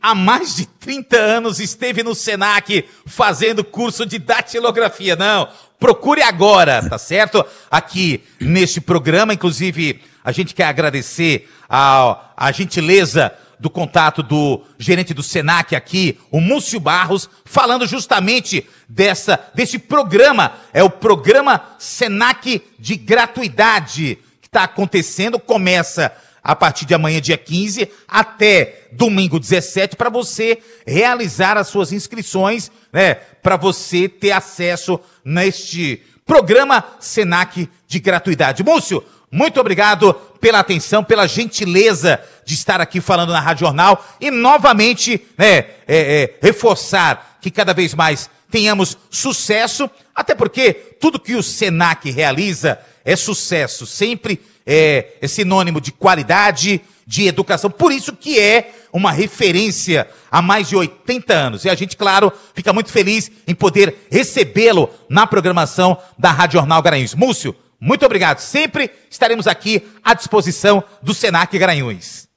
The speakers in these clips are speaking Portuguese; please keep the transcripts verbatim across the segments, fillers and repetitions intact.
há mais de trinta anos esteve no Senac fazendo curso de datilografia. Não, procure agora, tá certo? Aqui neste programa, inclusive, a gente quer agradecer a, a gentileza do contato do gerente do Senac aqui, o Múcio Barros, falando justamente dessa, desse programa. É o programa Senac de gratuidade que está acontecendo, começa a partir de amanhã, dia quinze, até domingo dezessete, para você realizar as suas inscrições, né? Para você ter acesso neste programa Senac de gratuidade. Múcio, muito obrigado pela atenção, pela gentileza de estar aqui falando na Rádio Jornal e novamente, né, é, é, reforçar que cada vez mais tenhamos sucesso, até porque tudo que o Senac realiza é sucesso, sempre é, é sinônimo de qualidade, de educação, por isso que é uma referência há mais de oitenta anos. E a gente, claro, fica muito feliz em poder recebê-lo na programação da Rádio Jornal Garanhuns. Múcio, muito obrigado. Sempre estaremos aqui à disposição do Senac Garanhuns.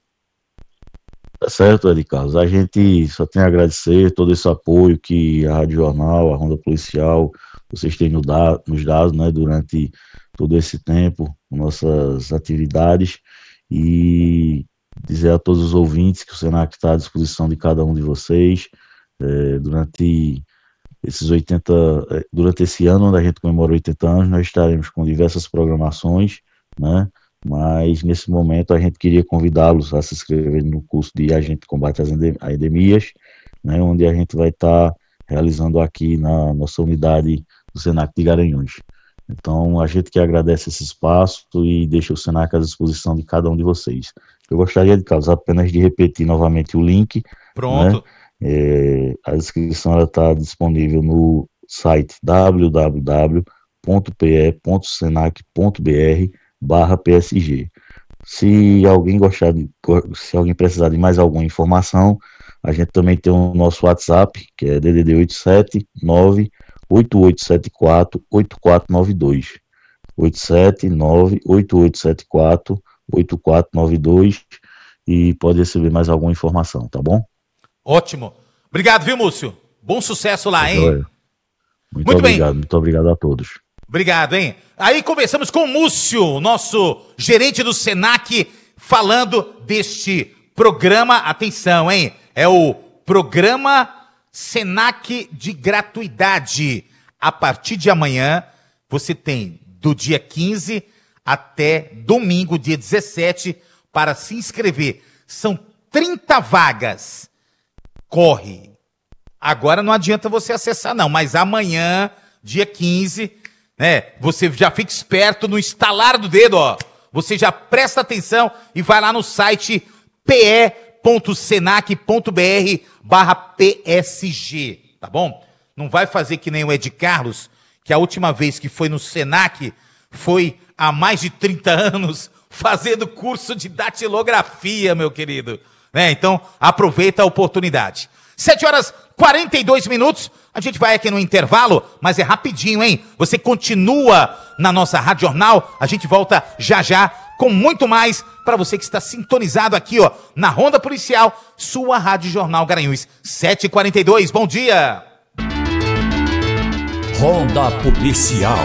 Tá certo, Ed Carlos. A gente só tem a agradecer todo esse apoio que a Rádio Jornal, a Ronda Policial, vocês têm nos dado, nos dado, né, durante todo esse tempo, nossas atividades, e dizer a todos os ouvintes que o Senac está à disposição de cada um de vocês, é, durante esses oitenta, durante esse ano, onde a gente comemora oitenta anos, nós estaremos com diversas programações, né? Mas nesse momento a gente queria convidá-los a se inscrever no curso de Agente de Combate às Endemias, né? Onde a gente vai estar realizando aqui na nossa unidade do Senac de Garanhuns. Então a gente que agradece esse espaço e deixa o Senac à disposição de cada um de vocês. Eu gostaria de causar apenas de repetir novamente o link. Pronto. Né? É, a inscrição está disponível no site w w w ponto p e ponto senac ponto b r barra p s g. Se alguém gostar de, se alguém precisar de mais alguma informação, a gente também tem o nosso WhatsApp, que é D D D oito sete nove oito oito sete quatro oito quatro nove dois. oito sete nove oito oito sete quatro oito quatro nove dois, e pode receber mais alguma informação, tá bom? Ótimo. Obrigado, viu, Múcio? Bom sucesso lá, hein? Muito, muito obrigado, bem. Muito obrigado a todos. Obrigado, hein? Aí conversamos com o Múcio, nosso gerente do Senac, falando deste programa, atenção, hein? É o programa Senac de gratuidade. A partir de amanhã, você tem do dia quinze até domingo, dia dezessete, para se inscrever. São trinta vagas. Corre. Agora não adianta você acessar, não, mas amanhã, dia quinze, né, você já fica esperto no estalar do dedo, ó. Você já presta atenção e vai lá no site p e ponto senac ponto b r barra p s g, tá bom? Não vai fazer que nem o Ed Carlos, que a última vez que foi no Senac foi há mais de trinta anos fazendo curso de datilografia, meu querido. Né? Então, aproveita a oportunidade. sete horas e quarenta e dois minutos, a gente vai aqui no intervalo, mas é rapidinho, hein? Você continua na nossa Rádio Jornal, a gente volta já já com muito mais para você que está sintonizado aqui, ó, na Ronda Policial, sua Rádio Jornal Garanhuns. sete e quarenta e dois, bom dia! Ronda Policial.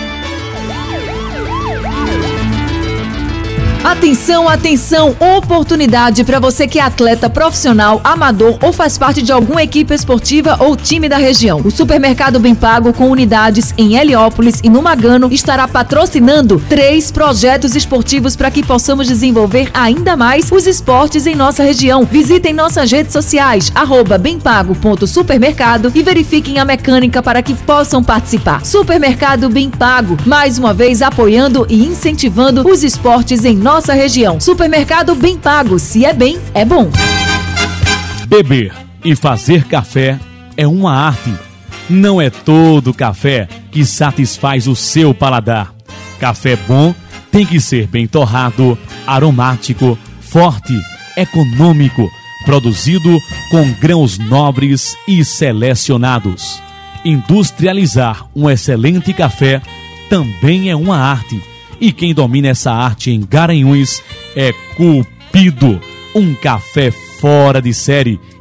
Atenção, atenção, oportunidade para você que é atleta profissional, amador ou faz parte de alguma equipe esportiva ou time da região. O Supermercado Bem Pago, com unidades em Heliópolis e no Magano, estará patrocinando três projetos esportivos para que possamos desenvolver ainda mais os esportes em nossa região. Visitem nossas redes sociais, arroba bempago.supermercado, e verifiquem a mecânica para que possam participar. Supermercado Bem Pago, mais uma vez apoiando e incentivando os esportes em nossa nossa região. Supermercado Bem Pago, se é bem, é bom. Beber e fazer café é uma arte. Não é todo café que satisfaz o seu paladar. Café bom tem que ser bem torrado, aromático, forte, econômico, produzido com grãos nobres e selecionados. Industrializar um excelente café também é uma arte. E quem domina essa arte em Garanhuns é Cupido, um café fora de série